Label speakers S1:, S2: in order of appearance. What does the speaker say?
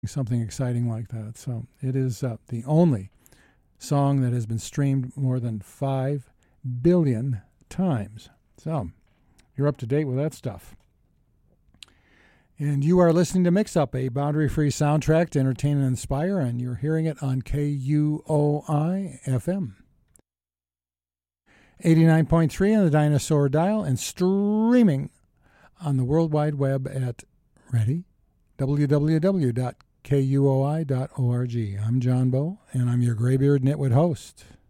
S1: something exciting like that. So it is the only song that has been streamed more than 5 billion times. So you're up to date with that stuff. And you are listening to Mix Up, a boundary-free soundtrack to entertain and inspire, and you're hearing it on KUOI FM. 89.3 on the Dinosaur Dial and streaming on the World Wide Web at, ready? www.kuoi.org. I'm John Bowe, and I'm your Graybeard Nitwit host.